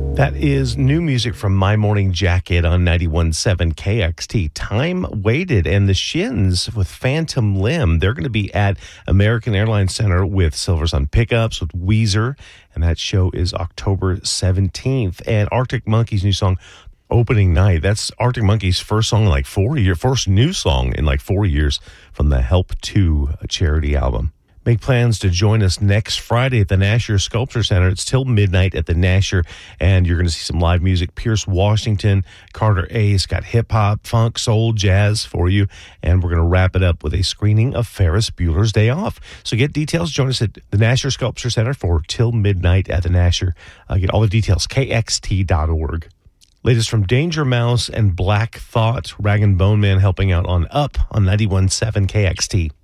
That is new music from My Morning Jacket on 91.7 KXT. Time Waited, and the Shins with Phantom Limb. They're going to be at American Airlines Center with Silversun Pickups, with Weezer, and that show is October 17th. And Arctic Monkeys' new song, Opening Night. That's Arctic Monkeys' first song in like 4 years, first new song in like 4 years from the Help 2 charity album. Make plans to join us next Friday at the Nasher Sculpture Center. It's till midnight at the Nasher, and you're going to see some live music. Pierce Washington, Carter Ace, got hip-hop, funk, soul, jazz for you, and we're going to wrap it up with a screening of Ferris Bueller's Day Off. So get details. Join us at the Nasher Sculpture Center for till midnight at the Nasher. Get all the details, kxt.org. Latest from Danger Mouse and Black Thought, Rag & Bone Man helping out on Up on 91.7 KXT.